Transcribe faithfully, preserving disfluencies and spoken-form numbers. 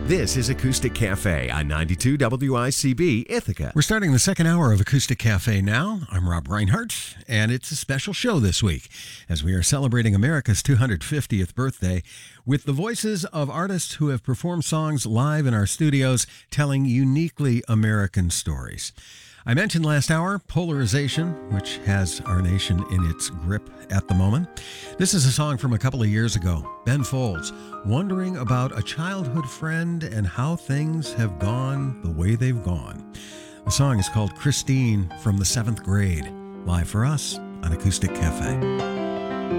This is Acoustic Cafe on ninety-two W I C B Ithaca. We're starting the second hour of Acoustic Cafe now. I'm Rob Reinhardt, and it's a special show this week as we are celebrating America's two hundred fiftieth birthday with the voices of artists who have performed songs live in our studios telling uniquely American stories. I mentioned last hour polarization, which has our nation in its grip at the moment. This is a song from a couple of years ago. Ben Folds, wondering about a childhood friend and how things have gone the way they've gone. The song is called Christine from the seventh grade. Live for us on Acoustic Cafe.